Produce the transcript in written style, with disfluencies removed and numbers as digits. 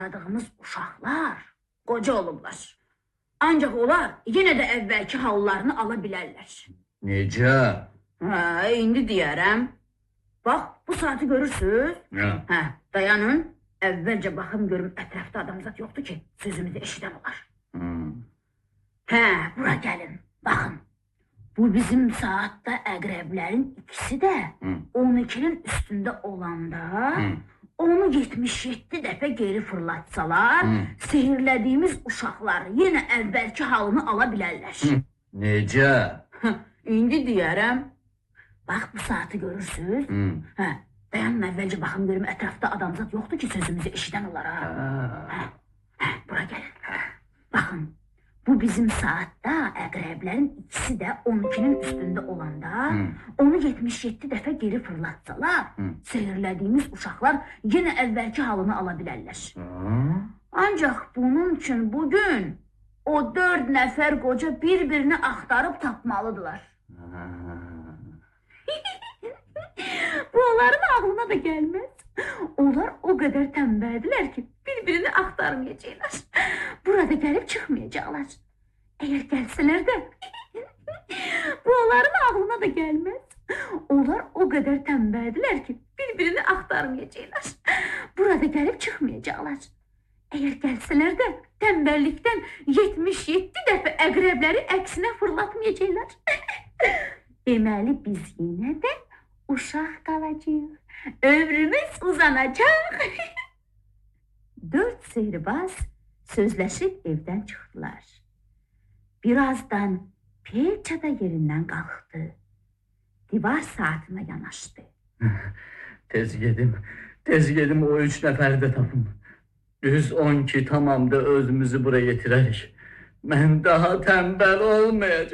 Aradığımız uşaqlar qoca olublar. Ancaq onlar yenə də əvvəlki hallarını ala bilərlər. Necə? İndi deyərəm. Bax, bu saati görürsünüz? Dayanın. Əvvəlcə baxım görüm ətrafda adamzat yoxdur ki, sözümüzü eşidən olar. Bura gəlin, baxın. Bu bizim saatda əqrəblərin ikisi də 12'nin üstündə olanda onu 77 dəfə geri fırlatsalar, sehirlədiyimiz uşaqlar yenə əvvəlki halını ala bilərlər. Necə? İndi deyərəm. Bax, bu saati görürsünüz? Dayanın, əvvəlcə baxım görüm ətrafda adamzat yoxdur ki, sözümüzü eşidən olar. Bura gəlin. Baxın. Bu bizim saatda əqrəblərin ikisi də 12'nin üstündə olanda onu 77 dəfə geri fırlatsalar, sehirlədiyimiz uşaqlar yenə əvvəlki halını ala bilərlər. Ancaq bunun üçün bugün o 4 nəfər qoca bir-birini axtarıb tapmalıdırlar. Bu onların ağlına da gəlməz. Onlar o qədər tənbəldirlər ki, bir-birini axtarmayacaqlar. Burada gəlib çıxmayacaqlar. Əgər gəlsələr də, bu onların ağlına da gəlməz. Onlar o qədər tənbəldirlər ki, bir-birini axtarmayacaqlar. Burada gəlib çıxmayacaqlar. Əgər gəlsələr də, tənbəllikdən 77 dəfə əqrəbləri əksinə fırlatmayacaqlar. Deməli, biz yenə də uşaq qalacaq. Ömrümüz uzanacaq. 4 sihirbaz sözləşib evdən çıxdılar. Birazdan Peça da yerindən qalxdı. Divar saatına yanaşdı. Tez gedim o 3 nəfəri də tapım. Düz 12 tamamda özümüzü buraya yetirərik. Mən daha tənbəl olmayacağım.